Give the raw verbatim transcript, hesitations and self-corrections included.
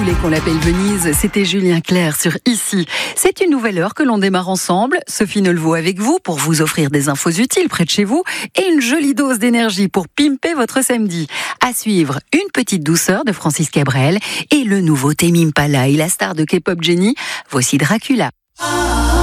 voulez qu'on l'appelle Venise, c'était Julien Clerc sur Ici. C'est une nouvelle heure que l'on démarre ensemble. Sophie Neulvaux avec vous pour vous offrir des infos utiles près de chez vous et une jolie dose d'énergie pour pimper votre samedi. À suivre, une petite douceur de Francis Cabrel et le nouveau Tame Impala et la star de K-pop Jennie. Voici Dracula.